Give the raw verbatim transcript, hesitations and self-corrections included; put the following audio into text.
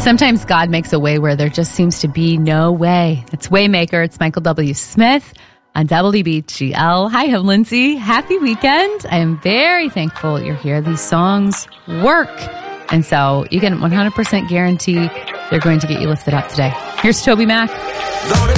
Sometimes God makes a way where there just seems to be no way. It's Waymaker. It's Michael W. Smith on W B G L. Hi, I'm Lindsay. Happy weekend. I am very thankful you're here. These songs work. And so you can one hundred percent guarantee they're going to get you lifted up today. Here's Toby Mac.